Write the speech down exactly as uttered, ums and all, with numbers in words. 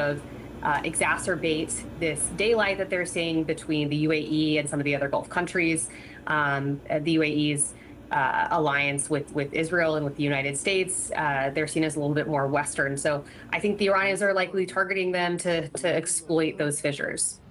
of uh, exacerbate this daylight that they're seeing between the U A E and some of the other Gulf countries. Um, uh, the U A E's uh, alliance with with Israel and with the United States, uh, they're seen as a little bit more Western. So I think the Iranians are likely targeting them to to exploit those fissures.